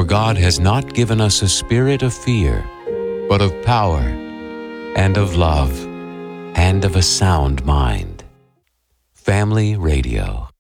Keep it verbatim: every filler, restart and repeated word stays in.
For God has not given us a spirit of fear, but of power and of love and of a sound mind. Family Radio.